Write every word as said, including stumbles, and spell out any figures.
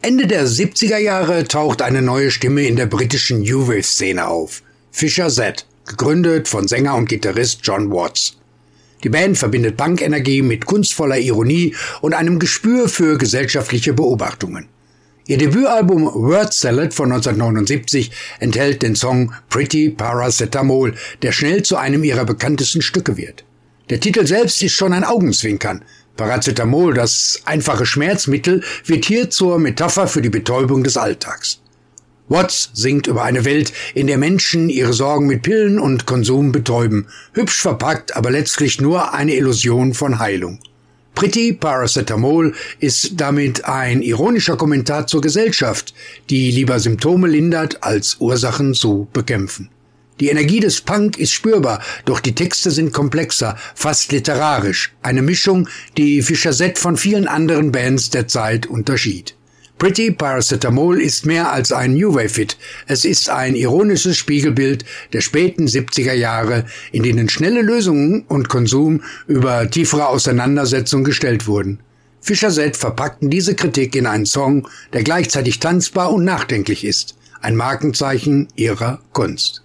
Ende der siebziger Jahre taucht eine neue Stimme in der britischen New Wave-Szene auf. Fisher Z, gegründet von Sänger und Gitarrist John Watts. Die Band verbindet Punk-Energie mit kunstvoller Ironie und einem Gespür für gesellschaftliche Beobachtungen. Ihr Debütalbum Word Salad von neunzehnhundertneunundsiebzig enthält den Song Pretty Paracetamol, der schnell zu einem ihrer bekanntesten Stücke wird. Der Titel selbst ist schon ein Augenzwinkern. Paracetamol, das einfache Schmerzmittel, wird hier zur Metapher für die Betäubung des Alltags. Watts singt über eine Welt, in der Menschen ihre Sorgen mit Pillen und Konsum betäuben, hübsch verpackt, aber letztlich nur eine Illusion von Heilung. Pretty Paracetamol ist damit ein ironischer Kommentar zur Gesellschaft, die lieber Symptome lindert, als Ursachen zu bekämpfen. Die Energie des Punk ist spürbar, doch die Texte sind komplexer, fast literarisch, eine Mischung, die Fisher Z von vielen anderen Bands der Zeit unterschied. Pretty Paracetamol ist mehr als ein New Wave-Hit, es ist ein ironisches Spiegelbild der späten siebziger Jahre, in denen schnelle Lösungen und Konsum über tiefere Auseinandersetzungen gestellt wurden. Fisher Z verpackten diese Kritik in einen Song, der gleichzeitig tanzbar und nachdenklich ist, ein Markenzeichen ihrer Kunst.